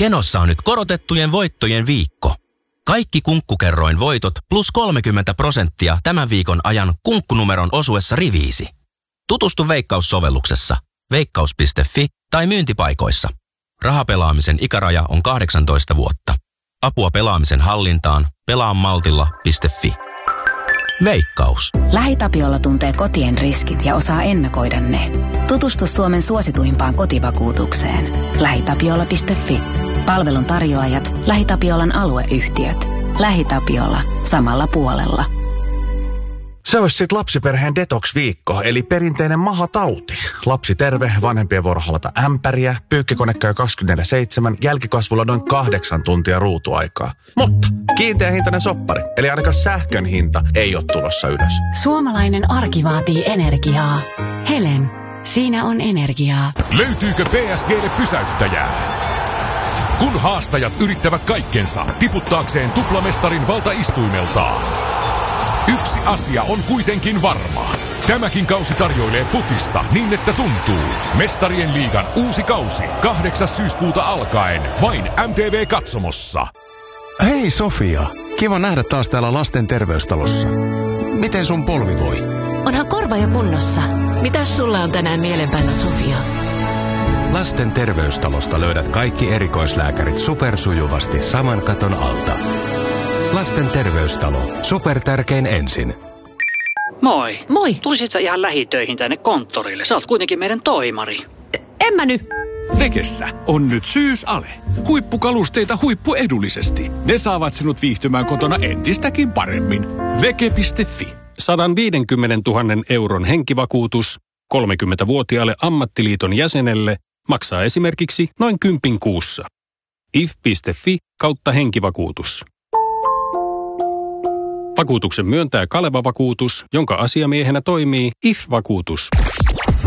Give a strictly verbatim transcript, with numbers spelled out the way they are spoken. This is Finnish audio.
Kenossa on nyt korotettujen voittojen viikko. Kaikki Kunkkukerroin voitot plus kolmekymmentä prosenttia tämän viikon ajan kunkkunumeron osuessa riviisi. Tutustu Veikkaus-sovelluksessa, veikkaus piste fi tai myyntipaikoissa. Rahapelaamisen ikäraja on kahdeksantoista vuotta. Apua pelaamisen hallintaan pelaamaltilla piste fi. Veikkaus. LähiTapiola tuntee kotien riskit ja osaa ennakoida ne. Tutustu Suomen suosituimpaan kotivakuutukseen. lähitapiola piste fi. Palvelun tarjoajat, LähiTapiolan alueyhtiöt. LähiTapiola. Samalla puolella. Se olisi sitten lapsiperheen detox-viikko, eli perinteinen mahatauti. Lapsi terve, vanhempien vuoro halata ämpäriä, pyykkikone käy kaksikymmentäneljä seitsemän, jälkikasvulla noin kahdeksan tuntia ruutuaikaa. Mutta kiinteä hintainen soppari, eli ainakaan sähkön hinta ei ole tulossa ylös. Suomalainen arki vaatii energiaa. Helen, siinä on energiaa. Löytyykö P S G:lle pysäyttäjää? Kun haastajat yrittävät kaikkensa tiputtaakseen tuplamestarin valtaistuimeltaan. Yksi asia on kuitenkin varma. Tämäkin kausi tarjoilee futista niin, että tuntuu. Mestarien liigan uusi kausi kahdeksas syyskuuta alkaen vain M T V-katsomossa. Hei Sofia, kiva nähdä taas täällä lasten terveystalossa. Miten sun polvi voi? Onhan korva jo kunnossa. Mitäs sulla on tänään mielenpäällä, Sofia? Lasten terveystalosta löydät kaikki erikoislääkärit supersujuvasti saman katon alta. Lasten terveystalo. Supertärkein ensin. Moi. Moi. Tulisit sä ihan lähitöihin tänne konttorille? Sä oot kuitenkin meidän toimari. En mä nyt. Vekessä on nyt syysale. Huippukalusteita huippuedullisesti. Ne saavat sinut viihtymään kotona entistäkin paremmin. Veke piste fi. sata viisikymmentätuhatta euron henkivakuutus kolmekymmentävuotiaalle ammattiliiton jäsenelle maksaa esimerkiksi noin kympin kuussa. if piste fi kautta henkivakuutus. Vakuutuksen myöntää Kaleva Vakuutus, jonka asiamiehenä toimii I F-vakuutus.